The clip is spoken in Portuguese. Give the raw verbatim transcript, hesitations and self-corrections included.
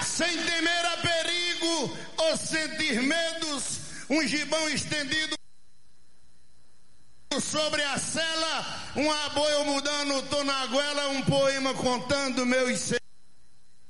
sem temer a perigo ou sentir medos, um gibão estendido sobre a cela, um aboio mudando, tô na goela, um poema contando meus